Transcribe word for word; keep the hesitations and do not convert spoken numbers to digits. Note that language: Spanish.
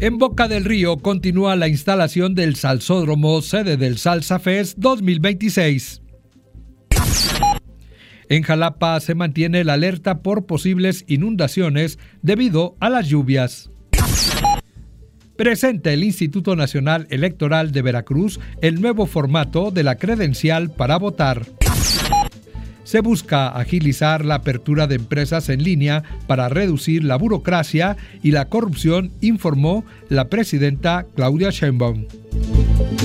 En Boca del Río continúa la instalación del Salsódromo, sede del Salsa Fest dos mil veintiséis. En Jalapa se mantiene la alerta por posibles inundaciones debido a las lluvias. Presenta el Instituto Nacional Electoral de Veracruz el nuevo formato de la credencial para votar. Se busca agilizar la apertura de empresas en línea para reducir la burocracia y la corrupción, informó la presidenta Claudia Sheinbaum.